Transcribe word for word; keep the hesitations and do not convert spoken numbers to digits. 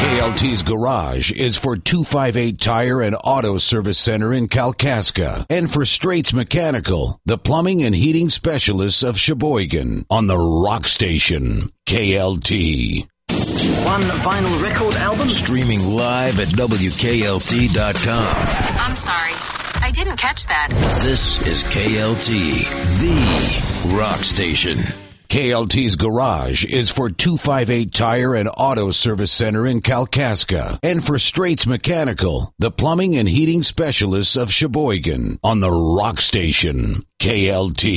K L T's Garage is for two fifty-eight Tire and Auto Service Center in Kalkaska, and for Straits Mechanical, the plumbing and heating specialists of Sheboygan, on the Rock Station, K L T. One vinyl record album. Streaming live at W K L T dot com. I'm sorry, I didn't catch that. This is K L T, the Rock Station. K L T's Garage is for two fifty-eight Tire and Auto Service Center in Kalkaska, and for Straits Mechanical, the plumbing and heating specialists of Sheboygan, on the Rock Station, K L T.